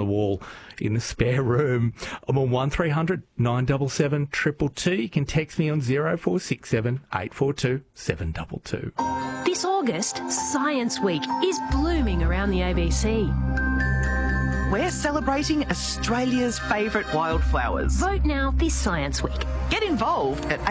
the wall in the spare room. I'm on 1300 977 222. You can text me on 0467 842 722. This August, Science Week is blooming around the ABC. We're celebrating Australia's favourite wildflowers. Vote now this Science Week. Get involved at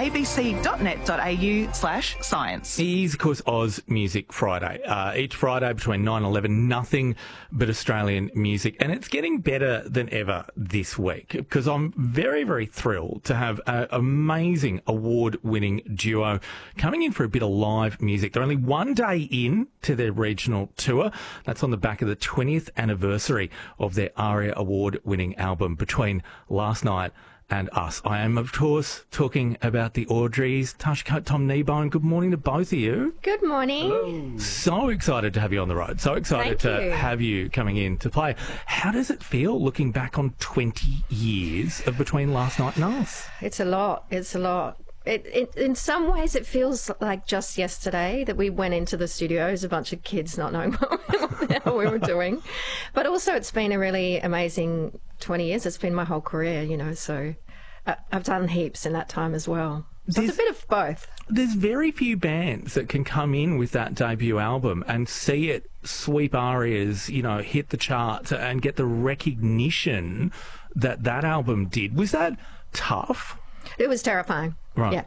abc.net.au/science. It is, of course, Oz Music Friday. Each Friday between 9 and 11, nothing but Australian music. And it's getting better than ever this week because I'm very, very thrilled to have an amazing award-winning duo coming in for a bit of live music. They're only one day in to their regional tour. That's on the back of the 20th anniversary of their ARIA award-winning album Between Last Night and Us. I am, of course, talking about the Audreys. Tasha Coate, Tom Kneebone, good morning to both of you. Good morning. Hello. So excited to have you on the road. So excited to have you coming in to play. How does it feel looking back on 20 years of Between Last Night and Us? It's a lot. It's a lot. In some ways, it feels like just yesterday that we went into the studio as a bunch of kids not knowing what the hell we were doing. But also, it's been a really amazing 20 years. It's been my whole career, you know, so I've done heaps in that time as well. So it's a bit of both. There's very few bands that can come in with that debut album and see it sweep ARIAs, you know, hit the charts and get the recognition that that album did. Was that tough? It was terrifying. Right. Yeah.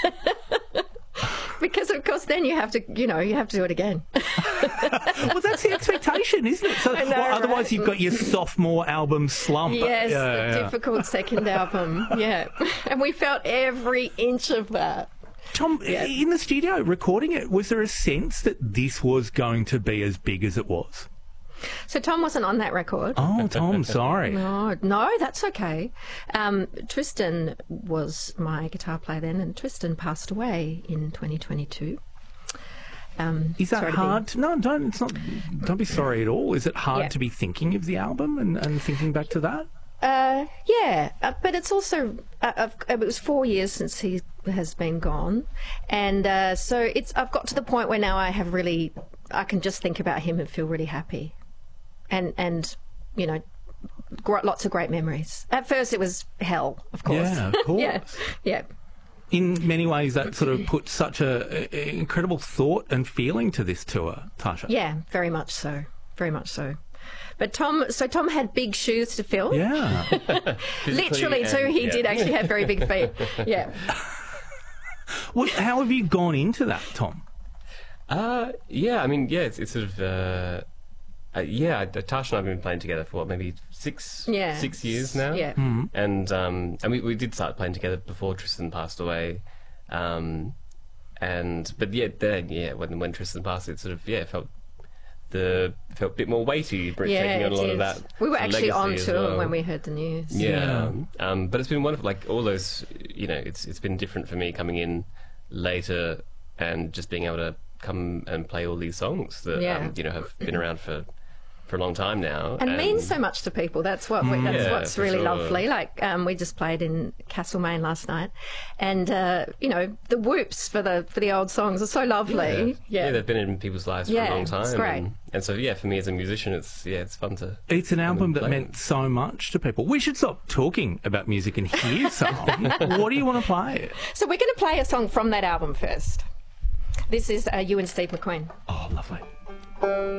Because, of course, then you have to, you know, you have to do it again. Well, that's the expectation, isn't it? So, I know, otherwise, right? You've got your sophomore album slump. Yes, the difficult second album. Yeah. And we felt every inch of that. Tom, in the studio recording it, was there a sense that this was going to be as big as it was? So Tom wasn't on that record. Oh, Tom, sorry. No, that's okay. Tristan was my guitar player then, and Tristan passed away in 2022. Is that hard? No, don't. It's not. Don't be sorry at all. Is it hard to be thinking of the album and thinking back to that? Yeah, but it's also it was 4 years since he has been gone, and so I've got to the point where now I can just think about him and feel really happy. And you know, lots of great memories. At first, it was hell, of course. Yeah, of course. yeah. In many ways, that sort of put such a incredible thought and feeling to this tour, Tasha. Yeah, very much so. Very much so. But Tom had big shoes to fill. Yeah. Literally too. He did actually have very big feet. Yeah. Well, how have you gone into that, Tom? It's sort of. Tasha and I have been playing together for maybe six years now. Yeah. Mm-hmm. And we did start playing together before Tristan passed away. When Tristan passed, it sort of felt a bit more weighty, taking on a lot of that. We were actually on tour well. when we heard the news. Yeah. But it's been wonderful. Like all those, you know, it's been different for me coming in later and just being able to come and play all these songs that have been around for a long time now, and means so much to people. That's what's really lovely. Like we just played in Castlemaine last night, and the whoops for the old songs are so lovely. Yeah, they've been in people's lives for a long time. It's great. And so for me as a musician, it's fun to. It's an album that meant so much to people. We should stop talking about music and hear some. What do you want to play? So we're going to play a song from that album first. This is You and Steve McQueen. Oh, lovely.